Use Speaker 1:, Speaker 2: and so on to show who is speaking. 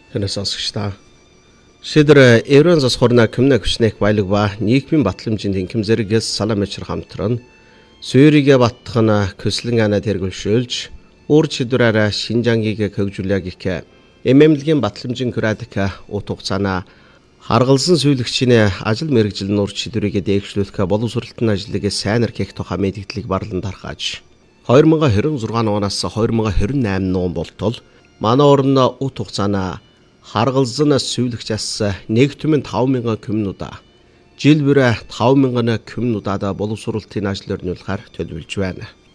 Speaker 1: Тэнэс сонсогчдаа. Шидэр Еврон засхорна кэмнэ хүчнэх байлгва нийгмийн батламжийн тэнхим зэрэгээс саламчр хамтран Сүүригэ баттахна көслэн ана тэргүүлшүүлж уур шидвэраараа Шинжангийг хөгжүүлэх гэх эмэмлэгийн батламжийн küradika утгацаана харгалзан сүйлагчийн ажил мэргэжил нуур шидвэрийг дээгшлүүлэх боловсролтын ажлыг сайнэр гэх тухай мэдээллийг барлан даргааж 2026 оноос 2028 он болтол манай орн ут хугацаана харгалзан сүйлагчаас нэгтмэн 5000 кюмнуда жил бүрэ 5000 кюмнудад боловсролтын ажил өрнүүлэхээр төлөвлөж байна.